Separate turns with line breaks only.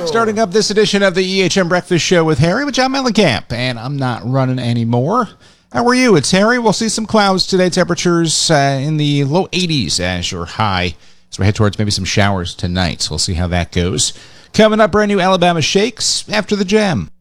Starting up this edition of the EHM Breakfast Show with Harry, with John Mellencamp, and I'm not running anymore. How are you? It's Harry. We'll see some clouds today. Temperatures in the low 80s as your high. So we head towards maybe some showers tonight. So we'll see how that goes. Coming up, brand new Alabama Shakes after the Jam.